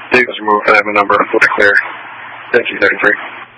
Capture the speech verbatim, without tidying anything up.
Please remove. I have a number. We'll clear. Thank you, thirty-three.